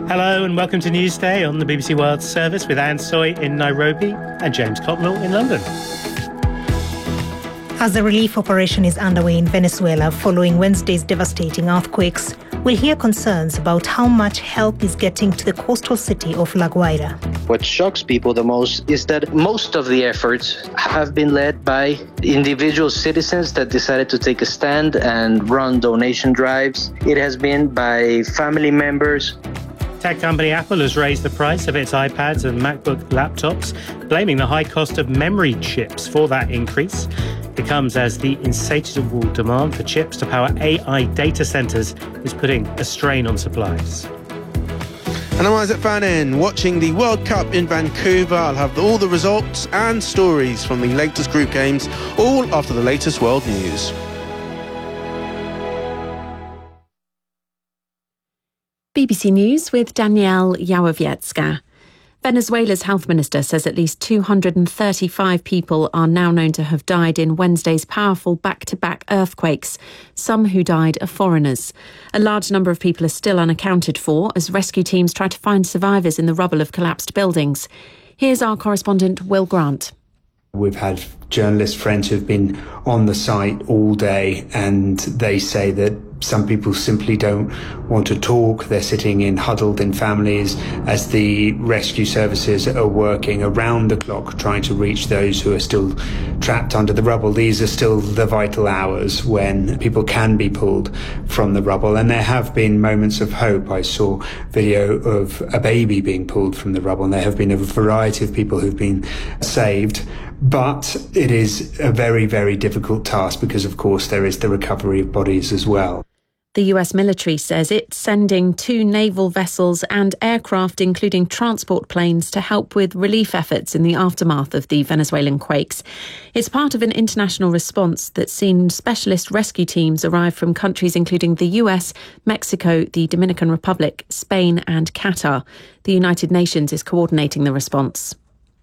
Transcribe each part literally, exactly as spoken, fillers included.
Hello and welcome to Newsday on the B B C World Service with Anne Soy in Nairobi and James Cotnell in London. As the relief operation is underway in Venezuela following Wednesday's devastating earthquakes, we'll hear concerns about how much help is getting to the coastal city of La Guaira. What shocks people the most is that most of the efforts have been led by individual citizens that decided to take a stand and run donation drives. It has been by family members. Tech company Apple has raised the price of its iPads and MacBook laptops, blaming the high cost of memory chips for that increase. It comes as the insatiable demand for chips to power A I data centres is putting a strain on supplies. And I'm Isaac Fannin, watching the World Cup in Vancouver. I'll have all the results and stories from the latest group games, all after the latest world news. B B C News with Danielle Yałowiecka. Venezuela's health minister says at least two hundred thirty-five people are now known to have died in Wednesday's powerful back-to-back earthquakes. Some who died are foreigners. A large number of people are still unaccounted for as rescue teams try to find survivors in the rubble of collapsed buildings. Here's our correspondent Will Grant. We've had journalist friends who've been on the site all day, and they say that some people simply don't want to talk. They're sitting in huddled in families as the rescue services are working around the clock trying to reach those who are still trapped under the rubble. These are still the vital hours when people can be pulled from the rubble, and there have been moments of hope. I saw video of a baby being pulled from the rubble, and there have been a variety of people who've been saved. But it is a very, very difficult task because, of course, there is the recovery of bodies as well. The U S military says it's sending two naval vessels and aircraft, including transport planes, to help with relief efforts in the aftermath of the Venezuelan quakes. It's part of an international response that's seen specialist rescue teams arrive from countries including the U S, Mexico, the Dominican Republic, Spain and Qatar. The United Nations is coordinating the response.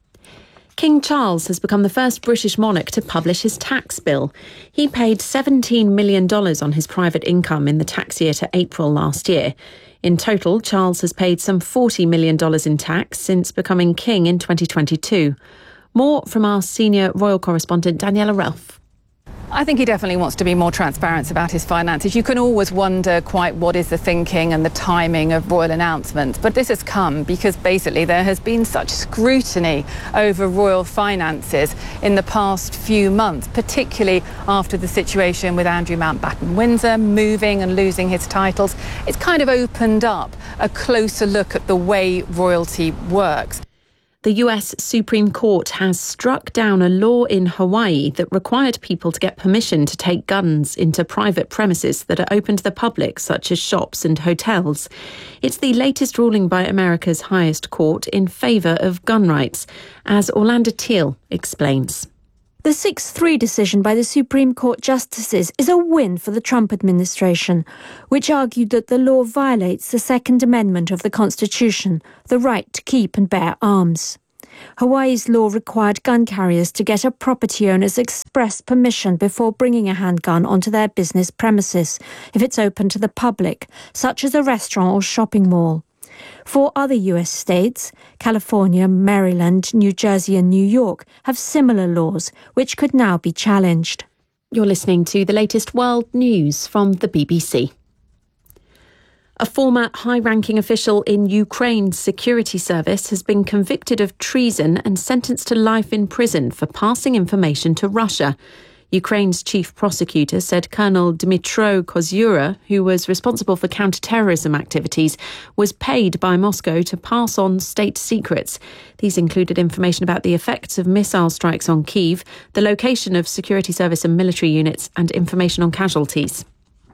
King Charles has become the first British monarch to publish his tax bill. He paid seventeen million dollars on his private income in the tax year to April last year. In total, Charles has paid some forty million dollars in tax since becoming king in twenty twenty-two. More from our senior royal correspondent Daniela Ralph. I think he definitely wants to be more transparent about his finances. You can always wonder quite what is the thinking and the timing of royal announcements, but this has come because basically there has been such scrutiny over royal finances in the past few months, particularly after the situation with Andrew Mountbatten Windsor moving and losing his titles. It's kind of opened up a closer look at the way royalty works. The U S Supreme Court has struck down a law in Hawaii that required people to get permission to take guns into private premises that are open to the public, such as shops and hotels. It's the latest ruling by America's highest court in favour of gun rights, as Orlando Teal explains. The six three decision by the Supreme Court justices is a win for the Trump administration, which argued that the law violates the Second Amendment of the Constitution, the right to keep and bear arms. Hawaii's law required gun carriers to get a property owner's express permission before bringing a handgun onto their business premises if it's open to the public, such as a restaurant or shopping mall. Four other U S states, California, Maryland, New Jersey and New York, have similar laws, which could now be challenged. You're listening to the latest world news from the B B C. A former high-ranking official in Ukraine's security service has been convicted of treason and sentenced to life in prison for passing information to Russia. Ukraine's chief prosecutor said Colonel Dmytro Kozura, who was responsible for counter-terrorism activities, was paid by Moscow to pass on state secrets. These included information about the effects of missile strikes on Kyiv, the location of security service and military units, and information on casualties.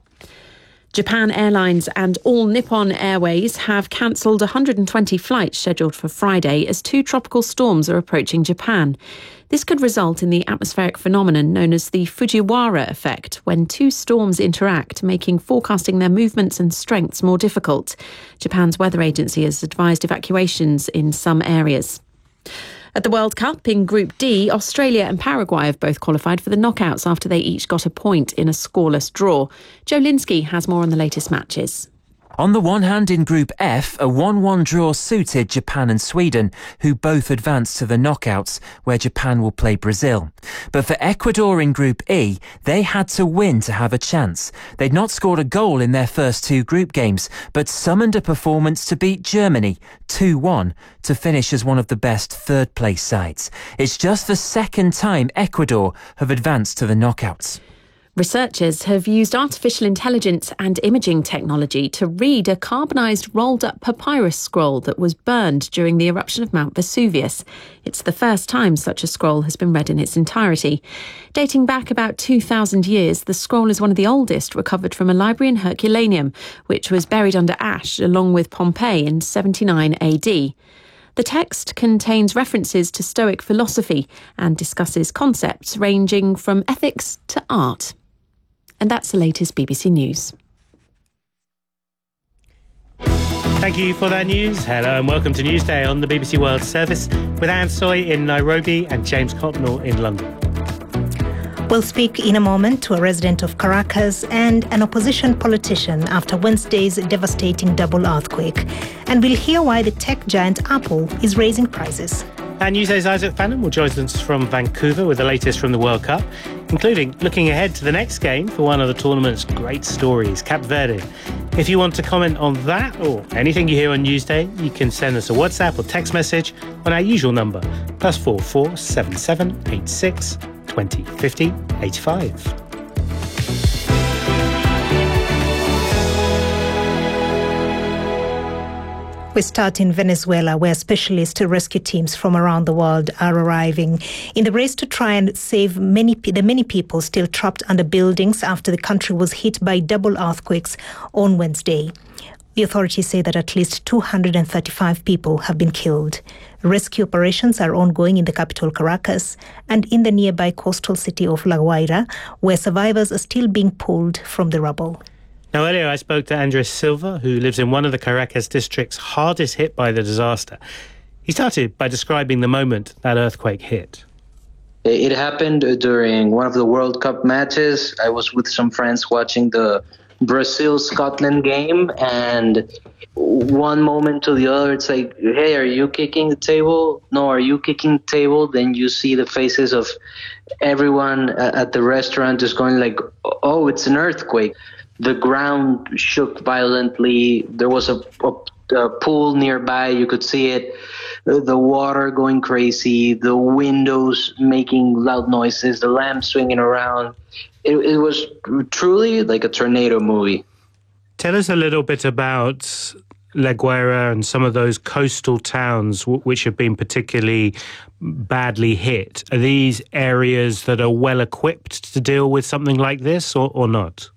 Japan Airlines and All Nippon Airways have cancelled one hundred twenty flights scheduled for Friday as two tropical storms are approaching Japan. This could result in the atmospheric phenomenon known as the Fujiwara effect, when two storms interact, making forecasting their movements and strengths more difficult. Japan's weather agency has advised evacuations in some areas. At the World Cup in Group D, Australia and Paraguay have both qualified for the knockouts after they each got a point in a scoreless draw. Joe Linsky has more on the latest matches. On the one hand, in Group F, a one one draw suited Japan and Sweden, who both advanced to the knockouts, where Japan will play Brazil. But for Ecuador in Group E, they had to win to have a chance. They'd not scored a goal in their first two group games, but summoned a performance to beat Germany two one to finish as one of the best third-place sides. It's just the second time Ecuador have advanced to the knockouts. Researchers have used artificial intelligence and imaging technology to read a carbonised rolled-up papyrus scroll that was burned during the eruption of Mount Vesuvius. It's the first time such a scroll has been read in its entirety. Dating back about two thousand years, the scroll is one of the oldest recovered from a library in Herculaneum, which was buried under ash along with Pompeii in seventy-nine A D. The text contains references to Stoic philosophy and discusses concepts ranging from ethics to art. And that's the latest B B C News. Thank you for that news. Hello and welcome to Newsday on the B B C World Service with Anne Soy in Nairobi and James Cotnell in London. We'll speak in a moment to a resident of Caracas and an opposition politician after Wednesday's devastating double earthquake. And we'll hear why the tech giant Apple is raising prices. And Newsday's Isaac Fannin will join us from Vancouver with the latest from the World Cup, including looking ahead to the next game for one of the tournament's great stories, Cape Verde. If you want to comment on that or anything you hear on Newsday, you can send us a WhatsApp or text message on our usual number, plus four four seven seven eight six twenty fifty eighty-five. We start in Venezuela, where specialist rescue teams from around the world are arriving in the race to try and save many the many people still trapped under buildings after the country was hit by double earthquakes on Wednesday. The authorities say that at least two hundred thirty-five people have been killed. Rescue operations are ongoing in the capital, Caracas, and in the nearby coastal city of La Guaira, where survivors are still being pulled from the rubble. Now, earlier I spoke to Andres Silva, who lives in one of the Caracas districts hardest hit by the disaster. He started by describing the moment that earthquake hit. It happened during one of the World Cup matches. I was with some friends watching the Brazil-Scotland game, and one moment to the other, it's like, hey, are you kicking the table? No, are you kicking the table? Then you see the faces of everyone at the restaurant just going like, oh, it's an earthquake. The ground shook violently. There was a, a, a pool nearby. You could see it. The water going crazy. The windows making loud noises. The lamp swinging around. It, it was truly like a tornado movie. Tell us a little bit about La Guaira and some of those coastal towns w- which have been particularly badly hit. Are these areas that are well equipped to deal with something like this or, or not?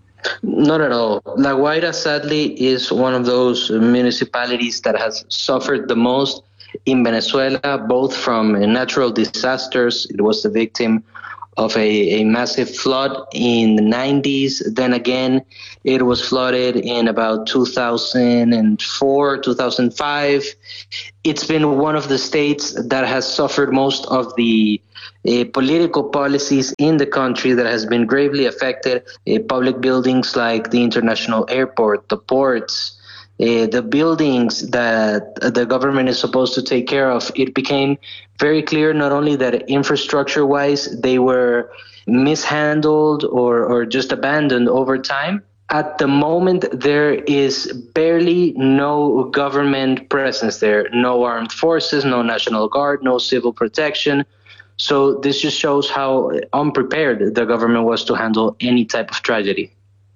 Not at all. La Guaira, sadly, is one of those municipalities that has suffered the most in Venezuela, both from natural disasters. It was the victim of a, a massive flood in the nineties. Then again, it was flooded in about two thousand four, two thousand five. It's been one of the states that has suffered most of the uh, political policies in the country that has been gravely affected. Uh, public buildings like the international airport, the ports, Uh, the buildings that the government is supposed to take care of, it became very clear not only that infrastructure-wise they were mishandled or, or just abandoned over time. At the moment, there is barely no government presence there, no armed forces, no National Guard, no civil protection. So this just shows how unprepared the government was to handle any type of tragedy.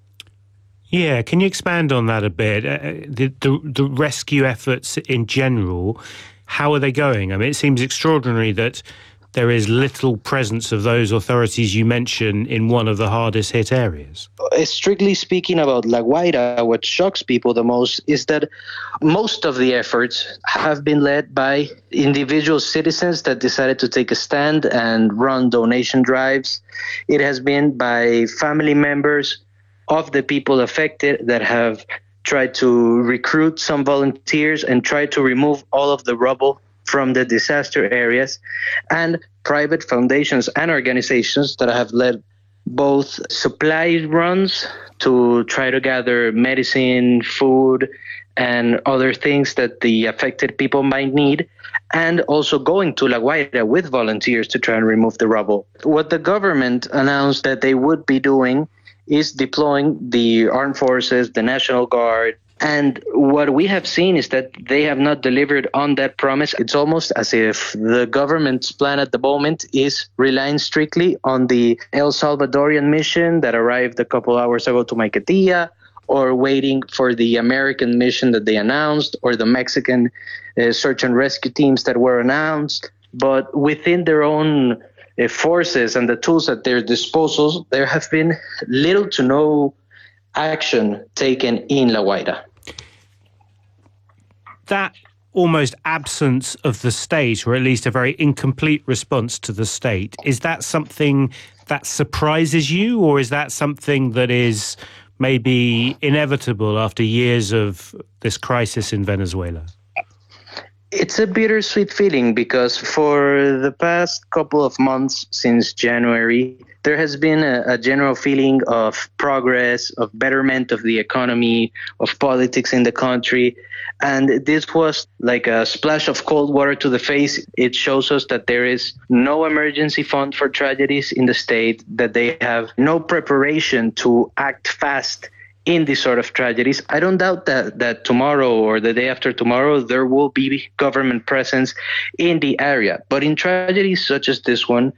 Yeah, can you expand on that a bit? Uh, the, the the rescue efforts in general, how are they going? I mean, it seems extraordinary that there is little presence of those authorities you mentioned in one of the hardest hit areas. Strictly speaking about La Guaira, what shocks people the most is that most of the efforts have been led by individual citizens that decided to take a stand and run donation drives. It has been by family members of the people affected that have tried to recruit some volunteers and try to remove all of the rubble from the disaster areas, and private foundations and organizations that have led both supply runs to try to gather medicine, food, and other things that the affected people might need, and also going to La Guaira with volunteers to try and remove the rubble. What the government announced that they would be doing is deploying the armed forces, the National Guard, and what we have seen is that they have not delivered on that promise. It's almost as if the government's plan at the moment is relying strictly on the El Salvadorian mission that arrived a couple hours ago to Maiquetía, or waiting for the American mission that they announced, or the Mexican uh, search and rescue teams that were announced. But within their own uh, forces and the tools at their disposal, there have been little to no action taken in La Guaira. That almost absence of the state, or at least a very incomplete response to the state, is that something that surprises you, or is that something that is maybe inevitable after years of this crisis in Venezuela? It's a bittersweet feeling because for the past couple of months since January, there has been a, a general feeling of progress, of betterment of the economy, of politics in the country. And this was like a splash of cold water to the face. It shows us that there is no emergency fund for tragedies in the state, that they have no preparation to act fast in these sort of tragedies. I don't doubt that, that tomorrow or the day after tomorrow, there will be government presence in the area. But in tragedies such as this one,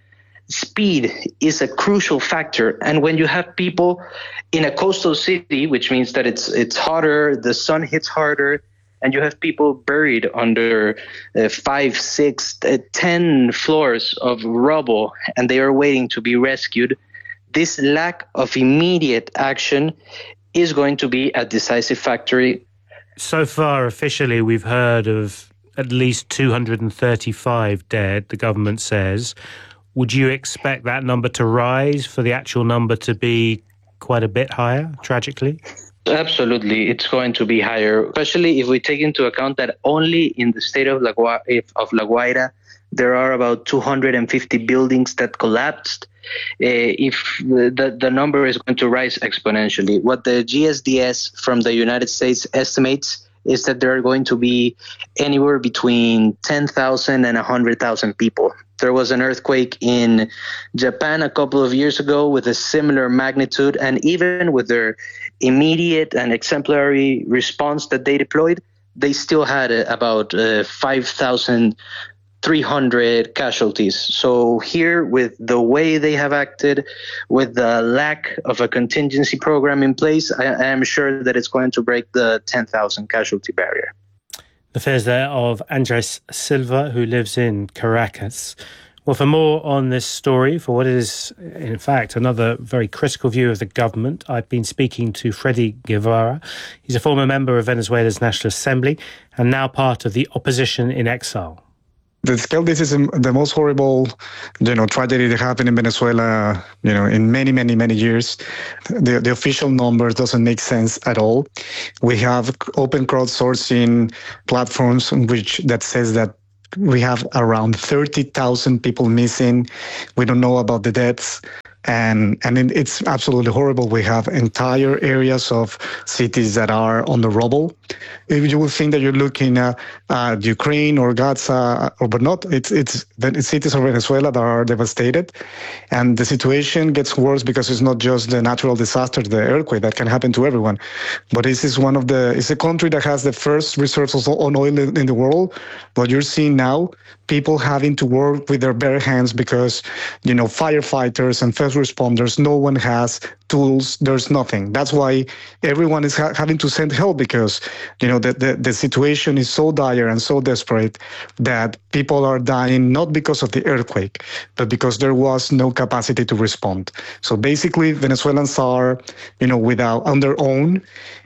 speed is a crucial factor. And when you have people in a coastal city, which means that it's it's hotter, the sun hits harder, and you have people buried under uh, five, six, uh, ten floors of rubble, and they are waiting to be rescued, this lack of immediate action is going to be a decisive factor. So far, officially, we've heard of at least two hundred thirty-five dead, the government says. Would you expect that number to rise, for the actual number to be quite a bit higher, tragically? Absolutely, it's going to be higher, especially if we take into account that only in the state of La Guaira, of La Guaira there are about two hundred fifty buildings that collapsed. Uh, if the, the number is going to rise exponentially. What the G S D S from the United States estimates is that there are going to be anywhere between ten thousand and one hundred thousand people. There was an earthquake in Japan a couple of years ago with a similar magnitude, and even with their immediate and exemplary response that they deployed, they still had uh, about uh, five thousand three hundred casualties. So here, with the way they have acted, with the lack of a contingency program in place, I, I am sure that it's going to break the ten thousand casualty barrier. The fears there of Andres Silva, who lives in Caracas. Well, for more on this story, for what is, in fact, another very critical view of the government, I've been speaking to Freddy Guevara. He's a former member of Venezuela's National Assembly and now part of the opposition in exile. The scale, this is the most horrible, you know, tragedy that happened in Venezuela, you know, in many, many, many years. The the official numbers doesn't make sense at all. We have open crowdsourcing platforms which that says that we have around thirty thousand people missing. We don't know about the deaths. And and it's absolutely horrible. We have entire areas of cities that are on the rubble. You would think that you're looking at uh, Ukraine or Gaza, or, but not. It's it's the cities of Venezuela that are devastated, and the situation gets worse because it's not just the natural disaster, the earthquake that can happen to everyone, but this is one of the. It's a country that has the first reserves on oil in the world. What you're seeing now, people having to work with their bare hands because, you know, firefighters and first responders, no one has tools, there's nothing. That's why everyone is ha- having to send help because, you know, the, the, the situation is so dire and so desperate that people are dying not because of the earthquake, but because there was no capacity to respond. So basically, Venezuelans are, you know, without, on their own,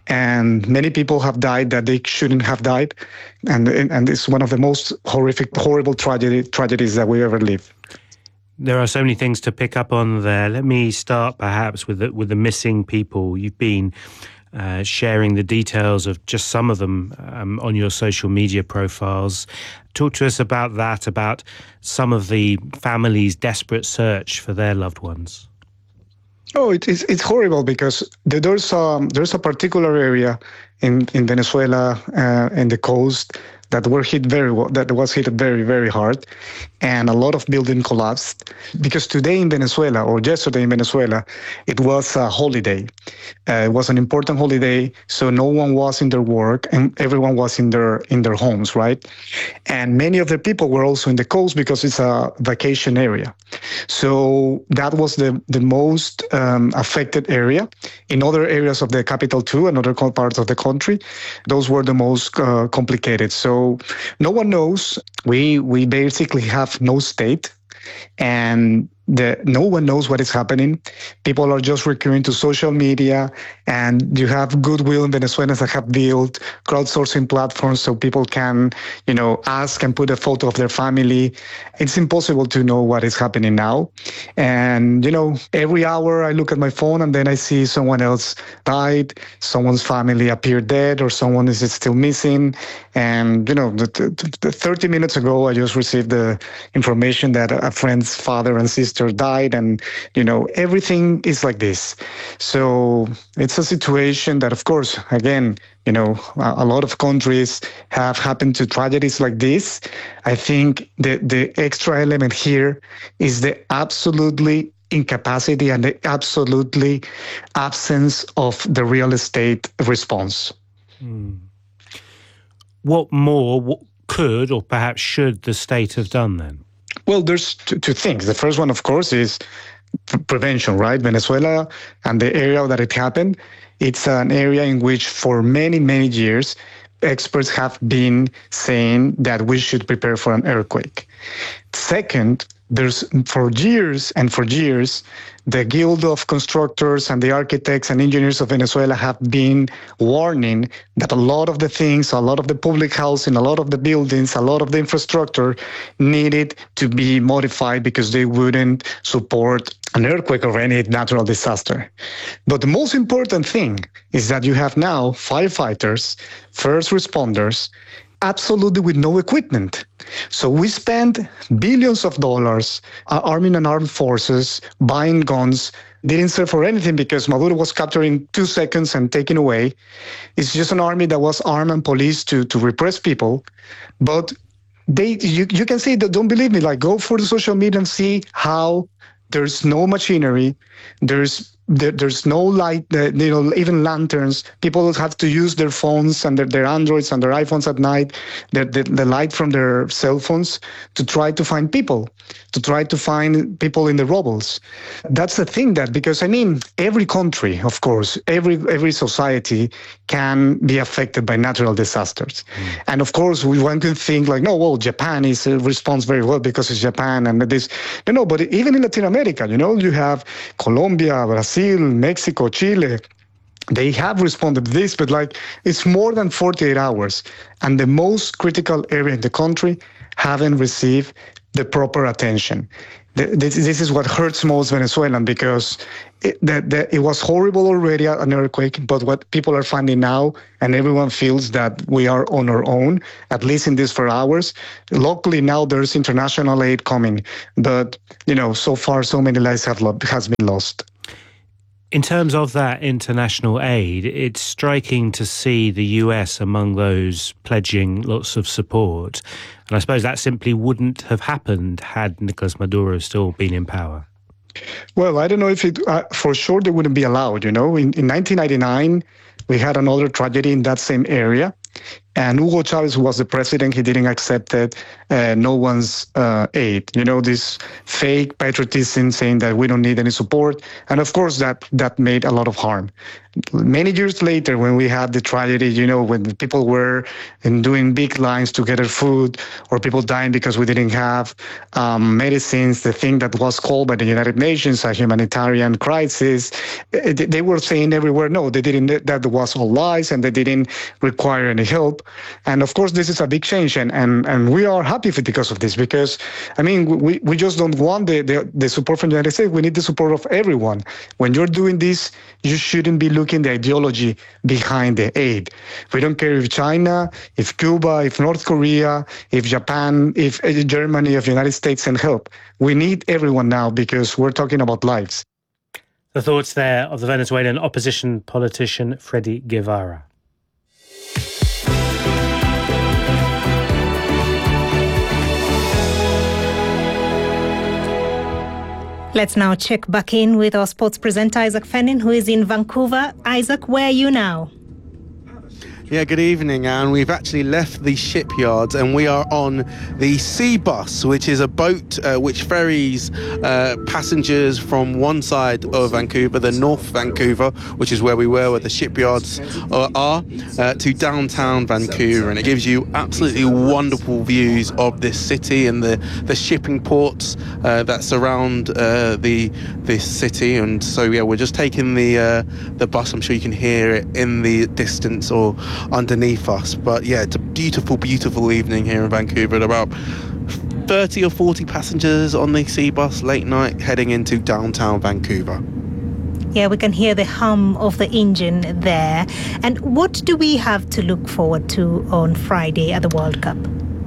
and many people have died that they shouldn't have died. And and it's one of the most horrific, horrible tragedy, tragedies that we ever lived. There are so many things to pick up on there. Let me start perhaps with the, with the missing people. You've been uh, sharing the details of just some of them um, on your social media profiles. Talk to us about that, about some of the families' desperate search for their loved ones. Oh, it, it's it's horrible because there's um there's a particular area in in Venezuela uh, in the coast that were hit very well, that was hit very very hard, and a lot of building collapsed. Because today in Venezuela, or yesterday in Venezuela, it was a holiday. Uh, it was an important holiday, so no one was in their work and everyone was in their in their homes, right? And many of the people were also in the coast because it's a vacation area. So that was the the most um, affected area. In other areas of the capital too, and other parts of the country, those were the most uh, complicated. So no one knows. We we basically have no state, and the, no one knows what is happening. People are just recurring to social media, and you have goodwill in Venezuelans that have built crowdsourcing platforms so people can, you know, ask and put a photo of their family. It's impossible to know what is happening now. And, you know, every hour I look at my phone and then I see someone else died, someone's family appeared dead, or someone is still missing. And, you know, the, the, the thirty minutes ago, I just received the information that a friend's father and sister died, and you know everything is like this. So it's a situation that, of course, again, you know, a, a lot of countries have happened to tragedies like this. I think the the extra element here is the absolutely incapacity and the absolutely absence of the real estate response. Hmm. What more what could or perhaps should the state have done then? Well, there's two, two things. The first one, of course, is prevention, right? Venezuela and the area that it happened, it's an area in which for many, many years, experts have been saying that we should prepare for an earthquake. Second, there's for years and for years, the Guild of Constructors and the Architects and Engineers of Venezuela have been warning that a lot of the things, a lot of the public housing, a lot of the buildings, a lot of the infrastructure needed to be modified because they wouldn't support an earthquake or any natural disaster. But the most important thing is that you have now firefighters, first responders, absolutely with no equipment. So we spent billions of dollars uh, arming an armed forces, buying guns. Didn't serve for anything because Maduro was captured in two seconds and taken away. It's just an army that was armed and policed to, to repress people. But they, you, you can say that, don't believe me, like go for the social media and see how there's no machinery, there's There, there's no light, uh, you know, even lanterns. People have to use their phones and their, their Androids and their iPhones at night, the, the, the light from their cell phones, to try to find people, to try to find people in the rubbles. That's the thing that, because, I mean, every country, of course, every every society can be affected by natural disasters. Mm. And, of course, we one could think like, no, well, Japan is uh, responds very well because it's Japan and this. No, no, but even in Latin America, you know, you have Colombia, Brazil, Mexico, Chile, they have responded to this, but like it's more than forty-eight hours. And the most critical area in the country haven't received the proper attention. This, this is what hurts most Venezuelan, because it, the, the, it was horrible already, an earthquake, but what people are finding now, and everyone feels that we are on our own, at least in these four hours. Locally now there's international aid coming, but you know, so far so many lives have lo- has been lost. In terms of that international aid, it's striking to see the U S among those pledging lots of support. And I suppose that simply wouldn't have happened had Nicolas Maduro still been in power. Well, I don't know if it, uh, for sure they wouldn't be allowed, you know. In, in nineteen ninety-nine, we had another tragedy in that same area. And Hugo Chavez, who was the president, he didn't accept it, uh, no one's uh, aid. You know, this fake patriotism saying that we don't need any support. And of course, that that made a lot of harm. Many years later, when we had the tragedy, you know, when people were in doing big lines to get their food, or people dying because we didn't have um, medicines, the thing that was called by the United Nations a humanitarian crisis, they were saying everywhere, no, they didn't, that was all lies, and they didn't require any help. And of course, this is a big change, and, and, and we are happy for, because of this, because, I mean, we, we just don't want the, the, the support from the United States. We need the support of everyone. When you're doing this, you shouldn't be looking the ideology behind the aid. We don't care if China, if Cuba, if North Korea, if Japan, if Germany, if the United States send help. We need everyone now because we're talking about lives. The thoughts there of the Venezuelan opposition politician Freddy Guevara. Let's now check back in with our sports presenter, Isaac Fennin, who is in Vancouver. Isaac, where are you now? Yeah, good evening, and we've actually left the shipyards and we are on the Sea Bus, which is a boat uh, which ferries uh, passengers from one side of Vancouver, the North Vancouver, which is where we were, where the shipyards uh, are, uh, to downtown Vancouver, and it gives you absolutely wonderful views of this city and the, the shipping ports uh, that surround uh, the this city. And so yeah, we're just taking the uh, the bus. I'm sure you can hear it in the distance or underneath us, but yeah, it's a beautiful beautiful evening here in Vancouver. About thirty or forty passengers on the Sea Bus late night heading into downtown Vancouver. Yeah, we can hear the hum of the engine there. And what do we have to look forward to on Friday at the World Cup?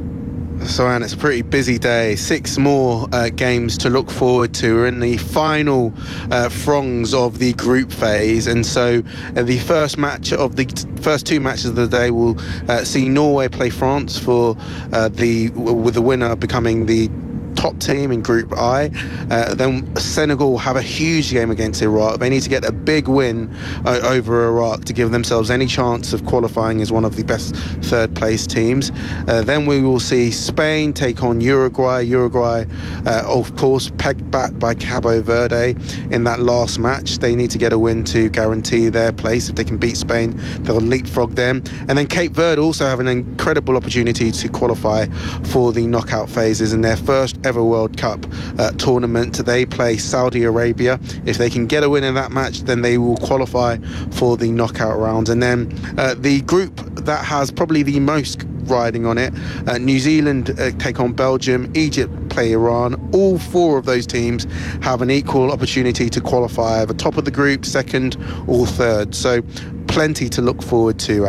So, Anne, it's a pretty busy day. Six more uh, games to look forward to. We're in the final uh, throngs of the group phase, and so uh, the first match of the t- first two matches of the day will uh, see Norway play France for uh, the with the winner becoming the top team in Group I. Uh, then Senegal will have a huge game against Iraq. They need to get a big win uh, over Iraq to give themselves any chance of qualifying as one of the best third place teams. Uh, then we will see Spain take on Uruguay. Uruguay, uh, of course, pegged back by Cabo Verde in that last match. They need to get a win to guarantee their place. If they can beat Spain, they'll leapfrog them. And then Cape Verde also have an incredible opportunity to qualify for the knockout phases in their first ever World Cup uh, tournament. They play Saudi Arabia. If they can get a win in that match, then they will qualify for the knockout rounds. And then uh, the group that has probably the most riding on it, uh, New Zealand uh, take on Belgium, Egypt play Iran. All four of those teams have an equal opportunity to qualify either top of the group, second or third. So plenty to look forward to,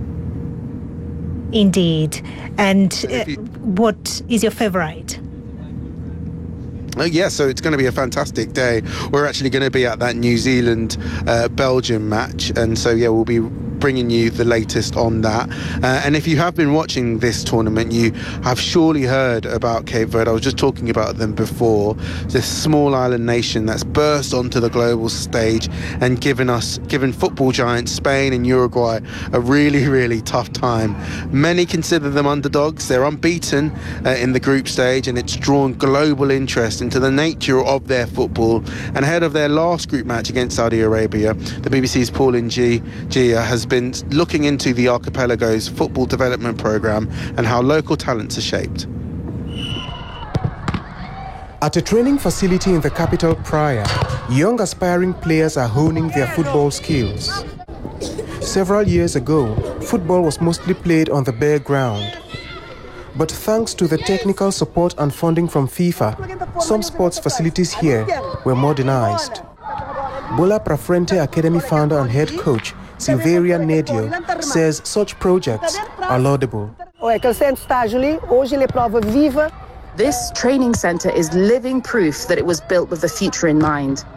Anne. Indeed. And uh, what is your favourite? Uh, yeah, so it's going to be a fantastic day. We're actually going to be at that New Zealand uh, Belgium match, and so yeah, we'll be bringing you the latest on that. Uh, and if you have been watching this tournament, you have surely heard about Cape Verde. I was just talking about them before. This small island nation that's burst onto the global stage and given us, given football giants Spain and Uruguay a really, really tough time. Many consider them underdogs. They're unbeaten uh, in the group stage, and it's drawn global interest into the nature of their football. And ahead of their last group match against Saudi Arabia, the B B C's Pauline G. Gia has been looking into the archipelago's football development programme and how local talents are shaped. At a training facility in the capital, Praia, young aspiring players are honing their football skills. Several years ago, football was mostly played on the bare ground. But thanks to the technical support and funding from FIFA, some sports facilities here were modernized. Bola Prafrente Academy founder and head coach Silveria Nedio says such projects are laudable. This training centre is living proof that it was built with the future in mind.